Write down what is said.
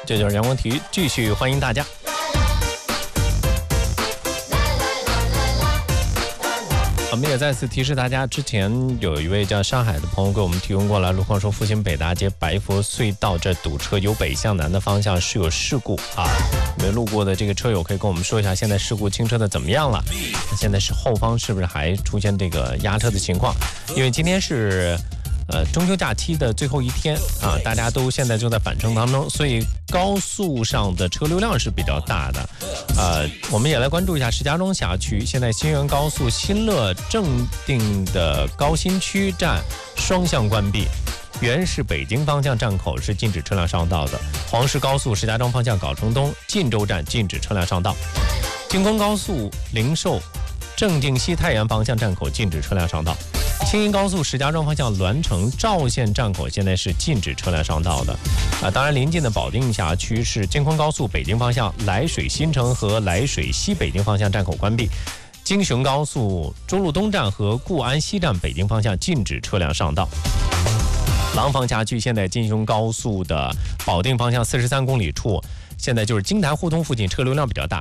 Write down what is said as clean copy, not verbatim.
这就是阳光体育，继续欢迎大家。我们也再次提示大家，之前有一位叫上海的朋友给我们提供过来，路况说复兴北大街白佛隧道这堵车，由北向南的方向是有事故啊。没路过的这个车友可以跟我们说一下，现在事故清车的怎么样了？现在是后方是不是还出现这个压车的情况？因为今天是中秋假期的最后一天啊，大家都现在正在返程当中，所以高速上的车流量是比较大的。我们也来关注一下石家庄辖区，现在新源高速新乐正定的高新区站双向关闭，原是北京方向站口是禁止车辆上道的。黄石高速石家庄方向藁城东晋州站禁止车辆上道。京昆高速灵寿正定西太原方向站口禁止车辆上道。青银高速石家庄方向栾城赵县站口现在是禁止车辆上道的。当然临近的保定辖区是京昆高速北京方向涞水新城和涞水西北京方向站口关闭。京雄高速周路东站和固安西站北京方向禁止车辆上道。廊坊辖区现在京雄高速的保定方向43公里处，现在就是京台互通附近车流量比较大。